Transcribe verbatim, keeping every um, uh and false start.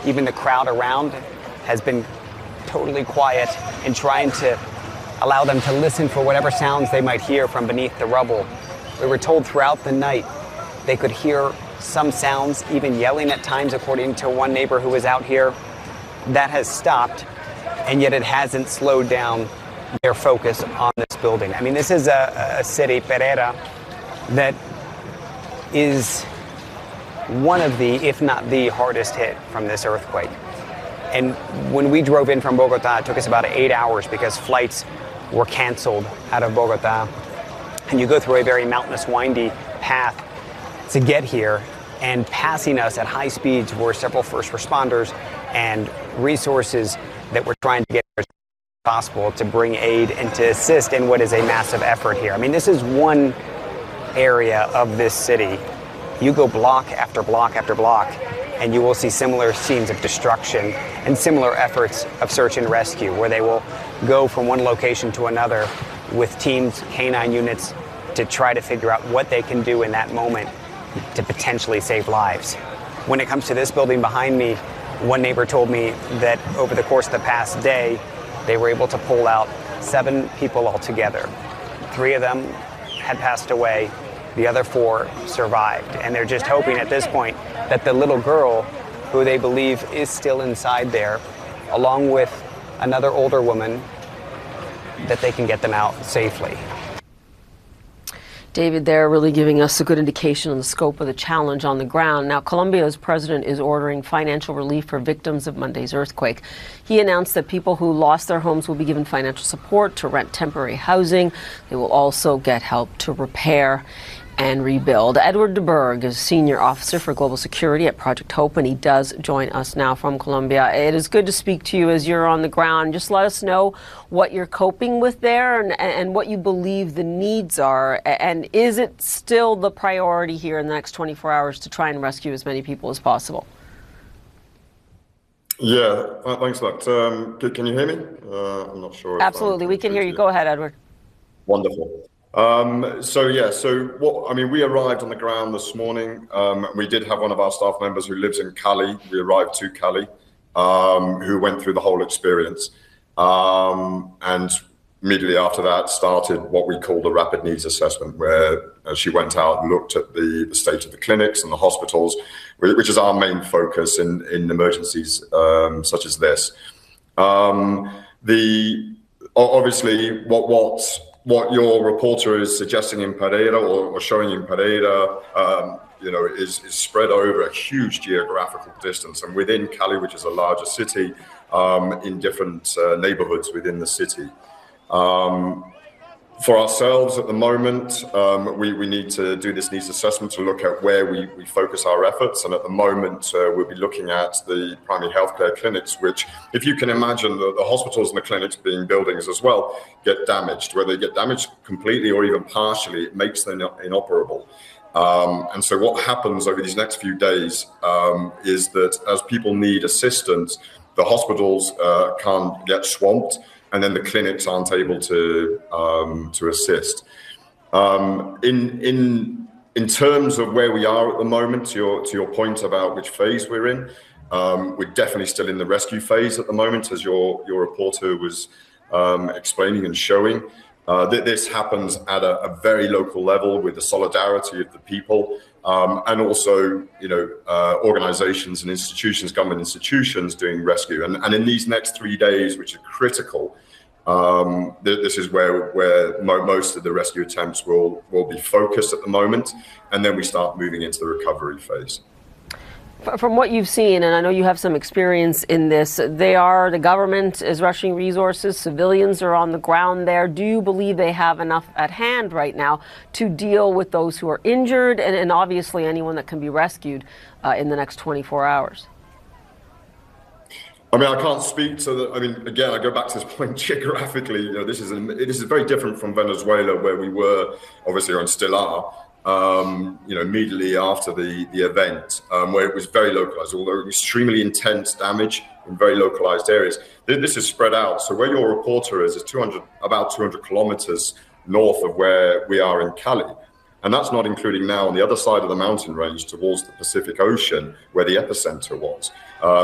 Even the crowd around has been totally quiet and trying to allow them to listen for whatever sounds they might hear from beneath the rubble. We were told throughout the night they could hear some sounds, even yelling at times, according to one neighbor who was out here. That has stopped, and yet it hasn't slowed down their focus on this building. I mean, this is a, a city, Pereira, that is one of the, if not the hardest hit from this earthquake. And when we drove in from Bogota, it took us about eight hours because flights were canceled out of Bogota. And you go through a very mountainous, windy path to get here. And passing us at high speeds were several first responders and resources that were trying to get as possible to bring aid and to assist in what is a massive effort here. I mean, this is one area of this city. You go block after block after block, and you will see similar scenes of destruction and similar efforts of search and rescue, where they will go from one location to another with teams, canine units, to try to figure out what they can do in that moment to potentially save lives. When it comes to this building behind me, one neighbor told me that over the course of the past day, they were able to pull out seven people altogether. Three of them had passed away. The other four survived. And they're just hoping at this point that the little girl, who they believe is still inside there, along with another older woman, that they can get them out safely. David, they're really giving us a good indication on the scope of the challenge on the ground. Now, Colombia's president is ordering financial relief for victims of Monday's earthquake. He announced that people who lost their homes will be given financial support to rent temporary housing. They will also get help to repair and rebuild. Edward de Berg is Senior Officer for Global Security at Project Hope, and he does join us now from Colombia. It is good to speak to you as you're on the ground. Just let us know what you're coping with there and, and what you believe the needs are. And is it still the priority here in the next twenty-four hours to try and rescue as many people as possible? Yeah, thanks for that. Um, can you hear me? Uh, I'm not sure. Absolutely, we can hear you. Go ahead, Edward. Wonderful. Um, so yeah, so what, I mean, we arrived on the ground this morning. Um, we did have one of our staff members who lives in Cali. We arrived to Cali, um, who went through the whole experience. Um, and immediately after that started what we call the rapid needs assessment, where uh, she went out and looked at the, the state of the clinics and the hospitals, which is our main focus in, in emergencies um, such as this. Um, the, obviously what, what, What your reporter is suggesting in Pereira or, or showing in Pereira, um, you know, is, is spread over a huge geographical distance, and within Cali, which is a larger city, um, in different uh, neighborhoods within the city. Um, for ourselves at the moment, um, we, we need to do this needs assessment to look at where we, we focus our efforts. And at the moment, uh, we'll be looking at the primary healthcare clinics, which, if you can imagine, the, the hospitals and the clinics being buildings as well, get damaged. Whether they get damaged completely or even partially, it makes them inoperable. Um, and so what happens over these next few days um, is that as people need assistance, the hospitals uh, can't get swamped, and then the clinics aren't able to um, to assist. Um, in in in terms of where we are at the moment, to your to your point about which phase we're in, um, we're definitely still in the rescue phase at the moment, as your your reporter was um, explaining and showing. Uh, th this happens at a, a very local level with the solidarity of the people, um, and also, you know, uh, organizations and institutions, government institutions doing rescue. And, and in these next three days, which are critical, um, th this is where where mo most of the rescue attempts will will be focused at the moment, and then we start moving into the recovery phase. From what you've seen, and I know you have some experience in this, they are, the government is rushing resources, civilians are on the ground there. Do you believe they have enough at hand right now to deal with those who are injured and, and obviously anyone that can be rescued uh, in the next twenty-four hours? I mean, I can't speak to the, I mean, again, I go back to this point geographically, you know, this is, an, this is very different from Venezuela, where we were, obviously, and still are, Um, you know, immediately after the, the event, um, where it was very localized, although extremely intense damage in very localized areas. This is spread out. So where your reporter is, is two hundred, about two hundred kilometers north of where we are in Cali. And that's not including now on the other side of the mountain range towards the Pacific Ocean, where the epicenter was. Uh,